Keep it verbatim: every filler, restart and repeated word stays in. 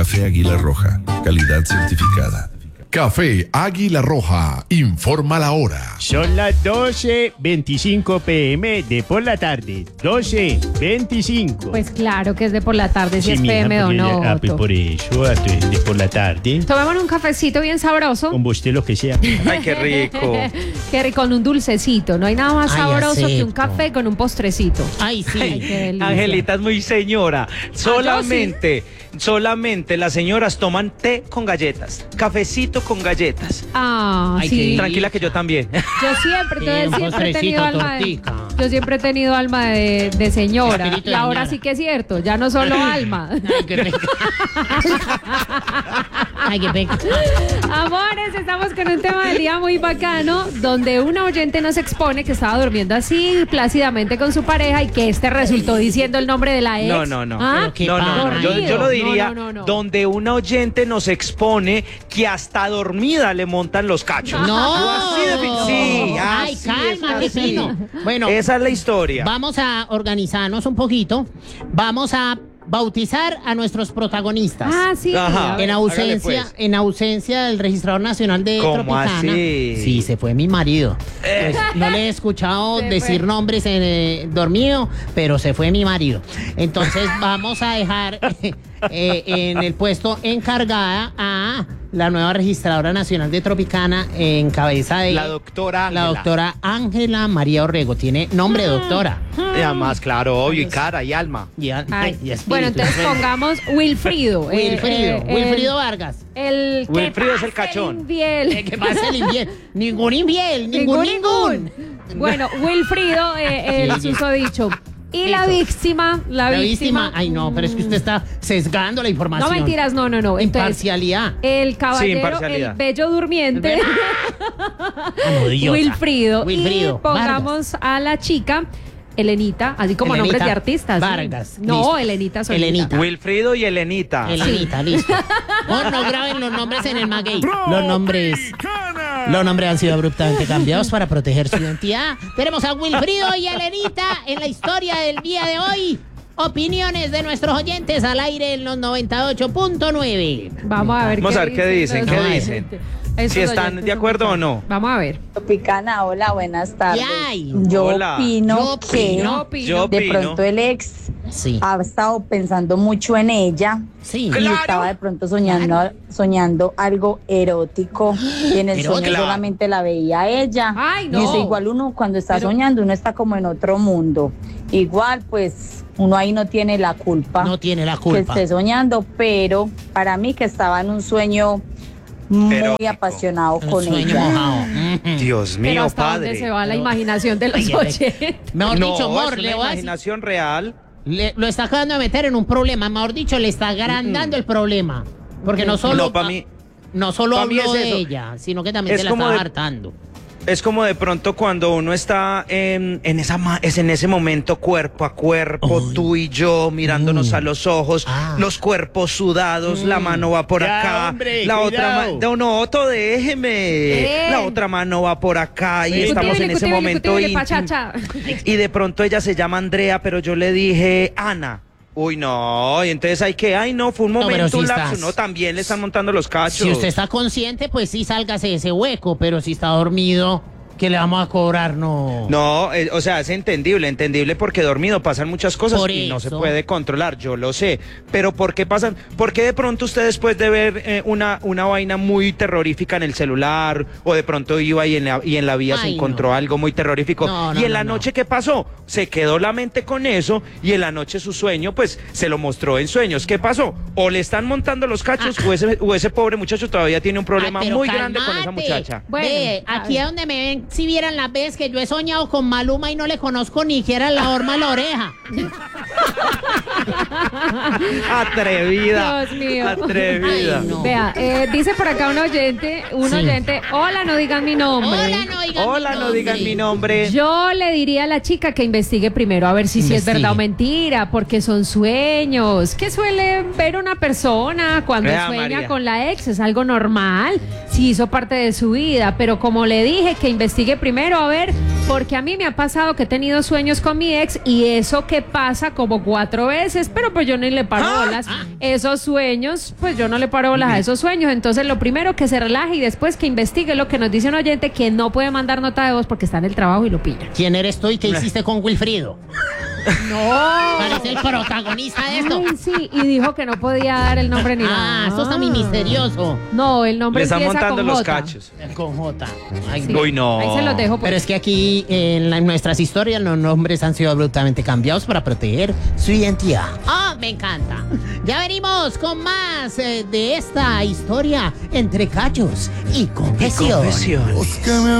Café Águila Roja, calidad certificada. Café Águila Roja, informa la hora. Son las doce veinticinco pm de por la tarde. doce veinticinco. Pues claro que es de por la tarde, si Sí, es mija, P M o porque no. ya- ah, pues por eso, ah, pues, de por la tarde. Tomémonos un cafecito bien sabroso. Con usted lo que sea. Ay, qué rico. Qué rico, con un dulcecito. No hay nada más Ay, sabroso que un acepto. café con un postrecito. Ay, sí. Ay, qué delicia. Angelita es muy señora. Solamente, solamente las señoras toman té con galletas, cafecito con galletas. Ah, Ay, sí. qué Tranquila que yo también. Yo siempre, Sí, entonces, un siempre he postrecito, tenido alma de, tortica. yo siempre he tenido alma de, de señora. Espíritu Y de ahora señora. sí que es cierto, ya no solo alma. Ay, qué rico. Ay, qué rico. Amores, estamos con un tema del día muy bacano, donde una oyente nos expone que estaba durmiendo así plácidamente con su pareja y que este resultó diciendo el nombre de la ex. No, no, no. ¿Ah? Pero qué No, no, no. Yo, Corrido. yo lo diría No, no, no, no. donde una oyente nos expone que hasta dormida le montan los cachos. No. Así de fi- sí, Ay, así cálmate, es, así. Pino. Bueno, Esa es la historia. vamos a organizarnos un poquito. Vamos a bautizar a nuestros protagonistas. Ah, sí. Ajá. a ver. En ausencia, Hágale, pues. en ausencia del registrador nacional de ¿Cómo Tropicana. así? Sí, se fue mi marido. Eh. Pues, no le he escuchado Se decir fue. nombres en, eh, dormido, pero se fue mi marido. Entonces vamos a dejar eh, en el puesto encargada a la nueva registradora nacional de Tropicana en cabeza de La doctora la Ángela. doctora Ángela María Orrego. Tiene nombre de doctora. Y además, claro, obvio, y cara y alma. Y a- Ay, y espíritu. bueno, entonces pongamos Wilfrido. eh, Wilfrido, eh, Wilfrido el- Vargas. El que Wilfrido es el pase cachón. infiel. ¿Qué pasa el infiel? Ningún infiel, ningún, ningún. Bueno, Wilfrido, eh, el Sí, sí. susodicho. Y la Eso. víctima, la, La víctima. víctima. Ay, no, pero es que usted está sesgando la información. No mentiras, no, no, no. Entonces, Imparcialidad. el caballero, imparcialidad. el bello durmiente, Ah, no, idiota. Wilfrido. Wilfrido. Y pongamos a la chica, Elenita, así como Elenita nombres de artistas. ¿sí? Vargas, No, listo. Elenita solita. Elenita. Wilfrido y Elenita. Vargas. Elenita, listo. No, no graben los nombres en el maguey. Los nombres. Los nombres han sido abruptamente cambiados para proteger su identidad. Tenemos a Wilfrido y a Elenita en la historia del día de hoy. Opiniones de nuestros oyentes al aire en los noventa y ocho punto nueve. Vamos a ver Vamos a ver qué dicen, los qué oyentes. dicen. Estos Si están oyentes de son acuerdo muy o no. fuertes. Vamos a ver. Tropicana, hola, buenas tardes. Yay. Yo Hola. opino Yo que opino. Yo opino. Yo de opino. pronto el ex Sí. ha estado pensando mucho en ella Sí. y Claro. estaba de pronto soñando, soñando algo erótico y en el Erótico. sueño Claro. solamente la veía a ella. Ay, Y no. dice, igual uno cuando está Pero- soñando uno está como en otro mundo. Igual pues uno ahí no tiene la culpa. No tiene la que culpa. esté soñando, pero para mí que estaba en un sueño muy Erótico. apasionado Un con sueño ella. mojado. Ujú. Dios Pero mío, hasta dónde padre. se va la Pero- imaginación de los Ay, ay, oyentes. Mejor No, dicho, amor, es una le voy a decir- imaginación real. le- lo está acabando de meter en un problema. Mejor dicho, le está agrandando el problema. Porque no solo, No, pa' mí- no solo pa' mí habló es de eso. ella, sino que también Es se la como estaba de- hartando. Es como de pronto cuando uno está en, en esa ma- es en ese momento cuerpo a cuerpo, Ay. tú y yo mirándonos Mm. a los ojos, Ah. los cuerpos sudados, la mano va por Ya, acá, hombre, la otra cuidado. mano, no, no, Otto, déjeme, Eh. la otra mano va por acá y Sí. estamos en ese Discutible, momento discutible, íntimo. pachacha. Y de pronto ella se llama Andrea, pero yo le dije Ana. Uy, no, y entonces hay que, ay, no, fue un No, pero momento, si un lapso, estás- no, también le están montando los cachos. Si usted está consciente, pues sí, sálgase de ese hueco. Pero si está dormido, ¿qué le vamos a cobrar? No. No, eh, o sea, es entendible, entendible porque dormido pasan muchas cosas Por y no se eso. puede controlar, yo lo sé. Pero ¿por qué pasan? ¿Por qué de pronto usted después de ver eh, una, una vaina muy terrorífica en el celular o de pronto iba y en la, y en la vía se Ay, encontró no. algo muy terrorífico? No, no, y en no, la no. noche, ¿qué pasó? Se quedó la mente con eso y en la noche su sueño, pues, se lo mostró en sueños. ¿Qué pasó? O le están montando los cachos o, ese, o ese pobre muchacho todavía tiene un problema Ay, pero muy grande con esa cálmate. muchacha. Bueno, Ve, a aquí ver. es donde me ven, si vieran las veces que yo he soñado con Maluma y no le conozco ni siquiera la horma de la oreja. Atrevida. Dios mío. Atrevida. Ay, no. Vea, eh, dice por acá un oyente, un Sí. oyente, hola, no digan mi nombre. Hola, no digan Hola, mi no nombre. digan mi nombre. Yo le diría a la chica que investigue primero a ver si, si es Investigue. verdad o mentira, porque son sueños. ¿Qué suele ver una persona cuando Vea, sueña María. con la ex? Es algo normal, si hizo parte de su vida, pero como le dije que investigue investigue primero, a ver, porque a mí me ha pasado que he tenido sueños con mi ex y eso que pasa como cuatro veces, pero pues yo ni le paro bolas. Esos sueños, pues yo no le paro bolas a esos sueños. Entonces lo primero que se relaje y después que investigue lo que nos dice un oyente que no puede mandar nota de voz porque está en el trabajo y lo pilla. ¿Quién eres tú y qué hiciste con Wilfrido? No. Parece el protagonista de esto. Ay, sí, y dijo que no podía dar el nombre ni Ah, nada. esto está muy misterioso. No, el nombre Le están empieza montando con los J. cachos. Con J. Ay, Sí. Uy, no. Ahí se los dejo. Pues. Pero es que aquí en, la- en nuestras historias los nombres han sido abruptamente cambiados para proteger su identidad. ¡Ah, me encanta! Ya venimos con más eh, de esta historia entre cachos y confesión. Confesión.